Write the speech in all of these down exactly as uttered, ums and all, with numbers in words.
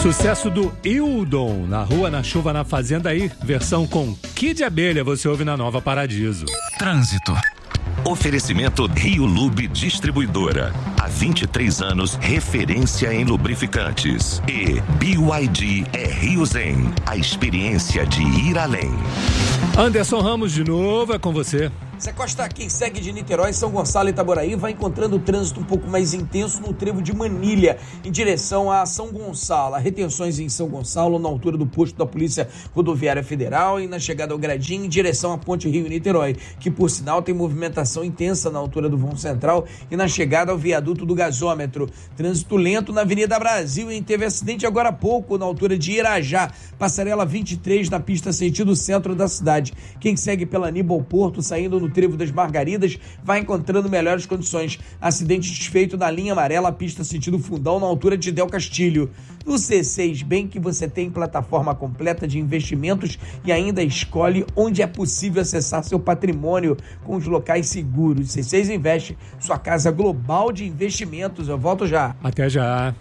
Sucesso do Hildon, Na Rua, na Chuva, na Fazenda, aí, versão com Kid Abelha, você ouve na Nova Paradiso. Trânsito. Oferecimento Rio Lube Distribuidora. Há vinte e três anos, referência em lubrificantes. E B Y D é Rio Zen, a experiência de ir além. Anderson Ramos de novo, é com você. Zé Costa, quem segue de Niterói, São Gonçalo e Itaboraí vai encontrando o trânsito um pouco mais intenso no trevo de Manilha, em direção a São Gonçalo. Há retenções em São Gonçalo, na altura do posto da Polícia Rodoviária Federal e na chegada ao Gradinho, em direção à Ponte Rio-Niterói, que por sinal tem movimentação intensa na altura do vão central e na chegada ao viaduto do gasômetro. Trânsito lento na Avenida Brasil, e teve acidente agora há pouco na altura de Irajá, passarela vinte e três na pista sentido centro da cidade. Quem segue pela Aníbal Porto, saindo no trevo das Margaridas, vai encontrando melhores condições. Acidente desfeito na linha amarela, pista sentido Fundão, na altura de Del Castilho. No C seis Bank você tem plataforma completa de investimentos e ainda escolhe onde é possível acessar seu patrimônio com os locais seguros. C seis Investe, sua casa global de investimentos. Eu volto já. Até já.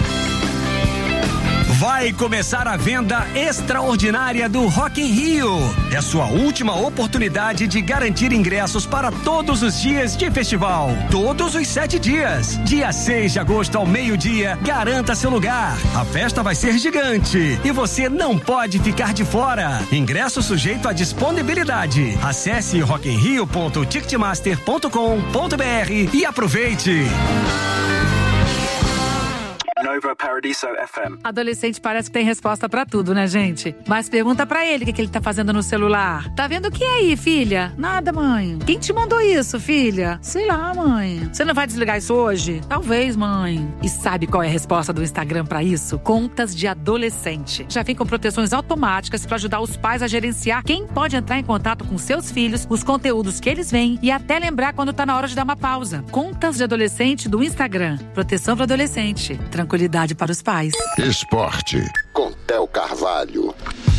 Vai começar a venda extraordinária do Rock in Rio. É sua última oportunidade de garantir ingressos para todos os dias de festival. Todos os sete dias. Dia seis de agosto ao meio-dia, garanta seu lugar. A festa vai ser gigante e você não pode ficar de fora. Ingresso sujeito à disponibilidade. Acesse rock in rio ponto ticketmaster ponto com ponto b r e aproveite. Nova Paradiso F M. Adolescente parece que tem resposta pra tudo, né, gente? Mas pergunta pra ele o que, que ele tá fazendo no celular. Tá vendo o que aí, filha? Nada, mãe. Quem te mandou isso, filha? Sei lá, mãe. Você não vai desligar isso hoje? Talvez, mãe. E sabe qual é a resposta do Instagram pra isso? Contas de adolescente. Já vem com proteções automáticas pra ajudar os pais a gerenciar quem pode entrar em contato com seus filhos, os conteúdos que eles veem e até lembrar quando tá na hora de dar uma pausa. Contas de adolescente do Instagram. Proteção para adolescente. Tranquilidade para os pais. Esporte com Theo Carvalho.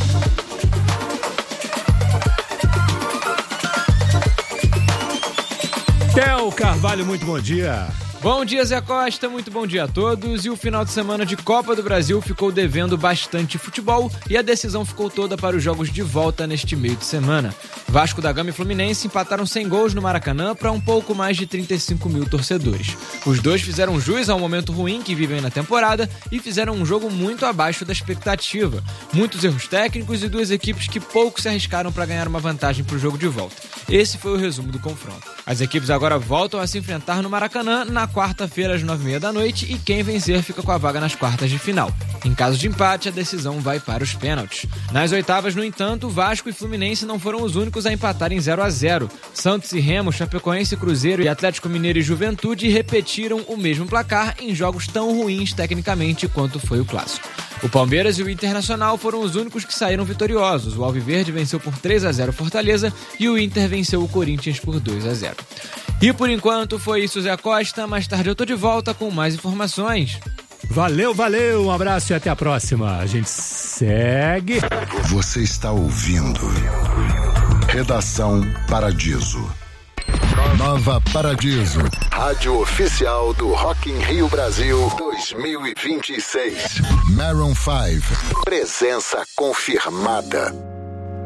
Theo Carvalho, muito bom dia. Bom dia, Zé Costa, muito bom dia a todos. E o final de semana de Copa do Brasil ficou devendo bastante futebol e a decisão ficou toda para os jogos de volta neste meio de semana. Vasco da Gama e Fluminense empataram sem gols no Maracanã para um pouco mais de trinta e cinco mil torcedores. Os dois fizeram jus ao momento ruim que vivem na temporada e fizeram um jogo muito abaixo da expectativa. Muitos erros técnicos e duas equipes que pouco se arriscaram para ganhar uma vantagem para o jogo de volta. Esse foi o resumo do confronto. As equipes agora voltam a se enfrentar no Maracanã na quarta-feira às nove e meia da noite e quem vencer fica com a vaga nas quartas de final. Em caso de empate, a decisão vai para os pênaltis. Nas oitavas, no entanto, Vasco e Fluminense não foram os únicos a empatar em zero a zero. Santos e Remo, Chapecoense, Cruzeiro e Atlético Mineiro e Juventude repetiram o mesmo placar em jogos tão ruins tecnicamente quanto foi o clássico. O Palmeiras e o Internacional foram os únicos que saíram vitoriosos. O Alviverde venceu por três a zero Fortaleza e o Inter venceu o Corinthians por dois a zero. E por enquanto foi isso, Zé Costa. Mais tarde eu tô de volta com mais informações. Valeu, valeu, um abraço e até a próxima. A gente segue. Você está ouvindo Redação Paradiso. Nova Paradiso, rádio oficial do Rock in Rio Brasil dois mil e vinte e seis. Maroon cinco, presença confirmada.